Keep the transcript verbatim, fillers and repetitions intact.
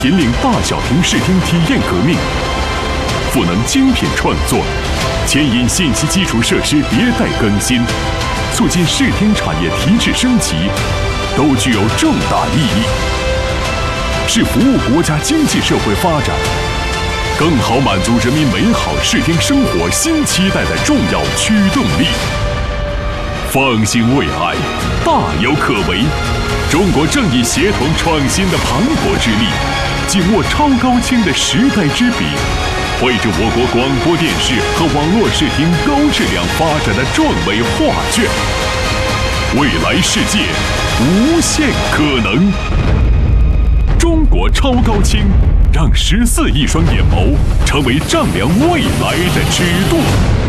引领大小屏视听体验革命，赋能精品创作，牵引信息基础设施迭代更新，促进视听产业提质升级，都具有重大意义，是服务国家经济社会发展，更好满足人民美好视听生活新期待的重要驱动力。放心未来，大有可为。中国正以协同创新的磅礴之力，紧握超高清的时代之笔，绘制我国广播电视和网络视听高质量发展的壮伟画卷。未来世界无限可能。中国超高清，让十四亿双眼眸成为丈量未来的尺度。